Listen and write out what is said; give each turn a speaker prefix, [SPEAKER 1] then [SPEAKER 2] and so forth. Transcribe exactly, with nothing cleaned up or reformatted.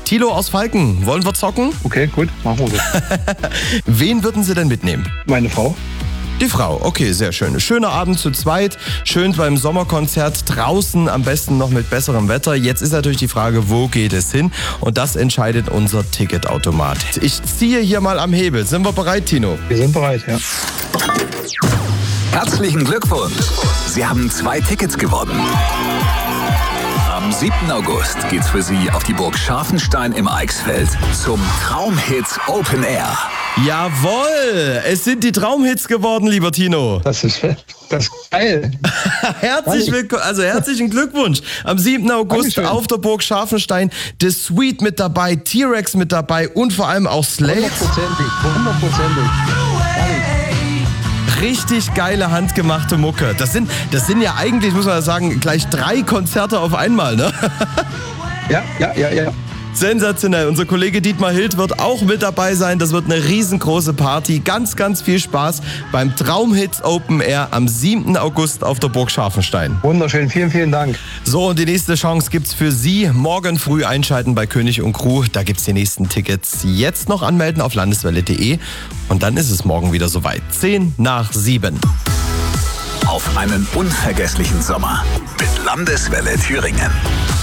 [SPEAKER 1] Thilo aus Falken, wollen wir zocken?
[SPEAKER 2] Okay, gut, machen wir so.
[SPEAKER 1] Wen würden Sie denn mitnehmen?
[SPEAKER 2] Meine Frau.
[SPEAKER 1] Die Frau, okay, sehr schön. Schöner Abend zu zweit, schön beim Sommerkonzert draußen, am besten noch mit besserem Wetter. Jetzt ist natürlich die Frage, wo geht es hin? Und das entscheidet unser Ticketautomat. Ich ziehe hier mal am Hebel. Sind wir bereit, Tino?
[SPEAKER 2] Wir sind bereit, ja.
[SPEAKER 3] Herzlichen Glückwunsch! Sie haben zwei Tickets gewonnen. Am siebten August geht's für Sie auf die Burg Scharfenstein im Eichsfeld zum Traumhits Open Air.
[SPEAKER 1] Jawohl, es sind die Traumhits geworden, lieber Tino.
[SPEAKER 2] Das ist, das ist geil.
[SPEAKER 1] Herzlich willkommen, also herzlichen Glückwunsch. Am siebten August
[SPEAKER 2] Dankeschön.
[SPEAKER 1] auf der Burg Scharfenstein, The Sweet mit dabei, T-Rex mit dabei und vor allem auch Slade.
[SPEAKER 2] Hundertprozentig, hundertprozentig.
[SPEAKER 1] Richtig geile, handgemachte Mucke. Das sind, das sind ja eigentlich, muss man sagen, gleich drei Konzerte auf einmal, ne?
[SPEAKER 2] Ja, ja, ja, ja.
[SPEAKER 1] Sensationell. Unser Kollege Dietmar Hild wird auch mit dabei sein. Das wird eine riesengroße Party. Ganz, ganz viel Spaß beim Traumhits Open Air am siebten August auf der Burg Scharfenstein.
[SPEAKER 2] Wunderschön, vielen, vielen Dank.
[SPEAKER 1] So, und die nächste Chance gibt's für Sie. Morgen früh einschalten bei König und Crew. Da gibt's die nächsten Tickets. Jetzt noch anmelden auf landeswelle punkt de. Und dann ist es morgen wieder soweit. Zehn nach sieben.
[SPEAKER 3] Auf einen unvergesslichen Sommer mit Landeswelle Thüringen.